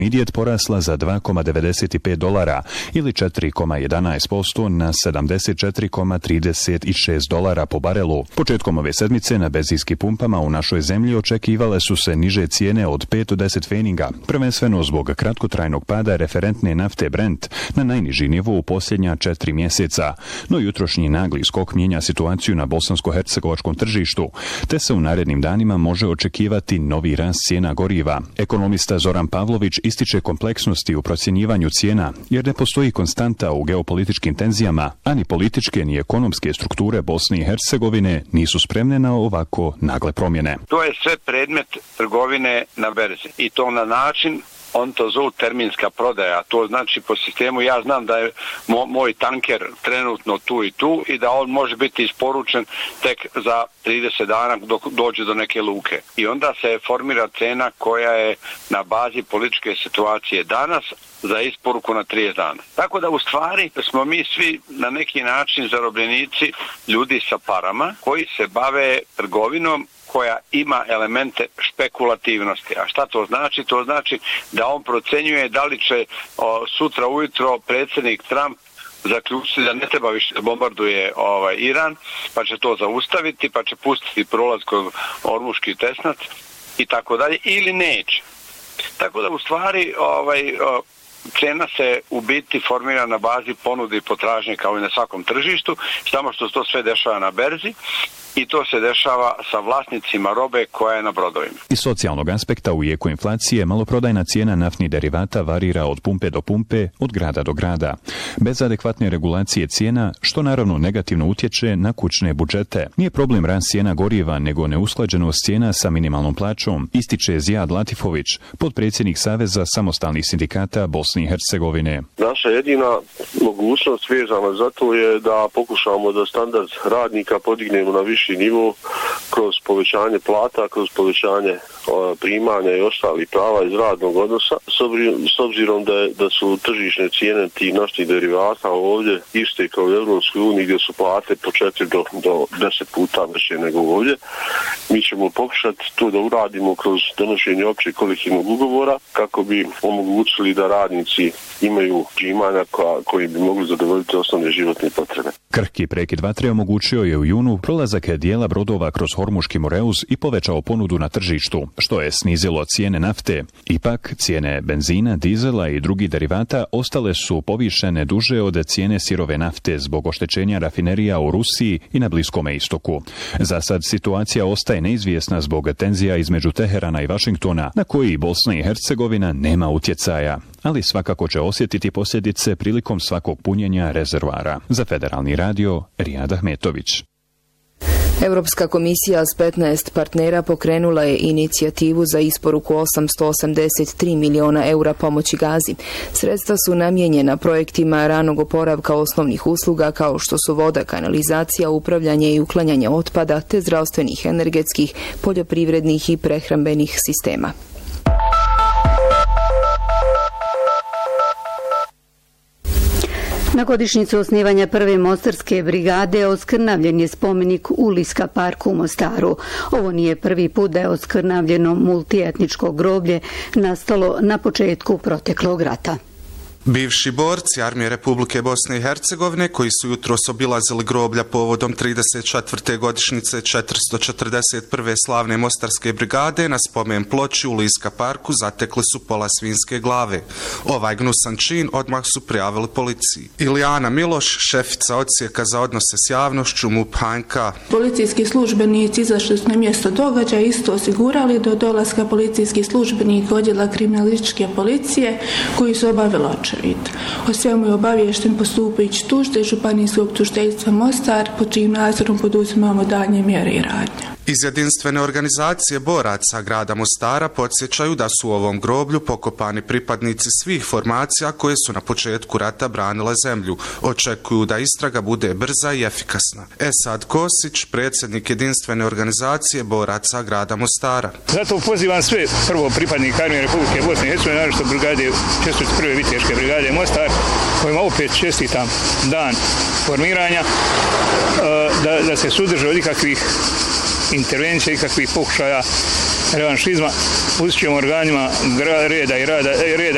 Midjet porasla za $2,95 ili 4,11% na $74,36 po barelu. Početkom ove sedmice na benzinskim pumpama u našoj zemlji očekivale su se niže cijene od 5 do 10 pfeninga, prvenstveno zbog kratkotrajnog pada referentne nafte Brent na najniži nivo u posljednja 4 mjeseca. No jutrošnji nagli skok mijenja situaciju na bosansko-hercegovačkom tržištu, te se u narednim danima može očekivati novi rast cijena goriva. Ekonomista Zoran Pavlović ističe kompleksnosti u procjenjivanju cijena, jer ne postoji konstanta u geopolitičkim tenzijama, a ni političke ni ekonomske strukture Bosne i Hercegovine nisu spremne na ovako nagle promjene. To je sve predmet trgovine na berzi i to na način, on to zovu terminska prodaja, to znači po sistemu ja znam da je moj tanker trenutno tu i tu i da on može biti isporučen tek za 30 dana dok dođe do neke luke. I onda se formira cena koja je na bazi političke situacije danas za isporuku na 30 dana. Tako da u stvari smo mi svi na neki način zarobljenici ljudi sa parama koji se bave trgovinom koja ima elemente špekulativnosti. A šta to znači? To znači da on procenjuje da li će sutra ujutro predsjednik Trump zaključiti da ne treba više da bombarduje Iran, pa će to zaustaviti, pa će pustiti prolaz kroz Ormuški tesnac i tako dalje, ili neće. Tako da u stvari cena se u biti formira na bazi ponude i potražnje kao i na svakom tržištu, samo što se to sve dešava na berzi i to se dešava sa vlasnicima robe koja je na brodovima. Iz socijalnog aspekta u jeku inflacije maloprodajna cijena naftnih derivata varira od pumpe do pumpe, od grada do grada. Bez adekvatne regulacije cijena, što naravno negativno utječe na kućne budžete. Nije problem rast cijena goriva, nego neusklađenost cijena sa minimalnom plaćom, ističe Zijad Latifović, potpredsjednik Saveza samostalnih sindikata Bosne i Hercegovine. Naša jedina mogućnost vezana za to je da pokušamo da standard radnika podignemo na viši nivo kroz povećanje plata, kroz povećanje primanja i ostalih prava iz radnog odnosa, s obzirom da su tržišne cijene tih naftnih derivata ovdje iste kao u Europskoj uniji gdje su plate po 4 do 10 puta veće nego ovdje. Mi ćemo pokušati to da uradimo kroz donošenje općeg kolektivnog ugovora kako bi omogućili da radnici imaju primanja koji bi mogli zadovoljiti osnovne životne potrebe. Krhki prekid vatre omogućio je u junu prolazak dijela brodova kroz Hormuški Moreuz i povećao ponudu na tržištu, što je snizilo cijene nafte. Ipak, cijene benzina, dizela i drugih derivata ostale su povišene duže od cijene sirove nafte zbog oštećenja rafinerija u Rusiji i na Bliskome istoku. Za sad situacija ostaje neizvjesna zbog tenzija između Teherana i Vašingtona, na koji Bosna i Hercegovina nema utjecaja, ali svakako će osjetiti posljedice prilikom svakog punjenja rezervoara. Za Federalni radio, Rijad Ahmetović. Europska komisija s 15 partnera pokrenula je inicijativu za isporuku 883 milijuna eura pomoći Gazi. Sredstva su namijenjena projektima ranog oporavka osnovnih usluga kao što su voda, kanalizacija, upravljanje i uklanjanje otpada te zdravstvenih, energetskih, poljoprivrednih i prehrambenih sistema. Na godišnjicu osnivanja prve Mostarske brigade oskrnavljen je spomenik u Liska parku u Mostaru. Ovo nije prvi put da je oskrnavljeno multietničko groblje nastalo na početku proteklog rata. Bivši borci Armije Republike Bosne i Hercegovine koji su jutros obilazili groblja povodom 34. godišnjice 441. slavne Mostarske brigade na spomen ploči u Liska parku zatekli su pola svinjske glave. Ovaj gnusan čin odmah su prijavili policiji. Ilijana Miloš, šefica odsjeka za odnose s javnošću MUP HNK. Policijski službenici izašli su na mjesto događaja, isto osigurali do dolaska policijskih službenika odjela kriminalističke policije koji su obavili očevid. O svemu je obaviješten postupajući tužbe Županijskog tužiteljstva Mostar, pod čijim nadzorom poduzimamo daljnje mjere i radnje. Iz jedinstvene organizacije boraca grada Mostara podsjećaju da su u ovom groblju pokopani pripadnici svih formacija koje su na početku rata branile zemlju. Očekuju da istraga bude brza i efikasna. Esad Kosić, predsjednik jedinstvene organizacije boraca grada Mostara. Zato pozivam sve prvo pripadnike Armije Republike Bosne i Hercegovine, naročito brigade 401. viteške brigade Mostar, kojima opet čestitam dan formiranja, da se suzdrže od ikakvih intervencija i kakvih pokušaja revanšizma. Pustit ćemo organima reda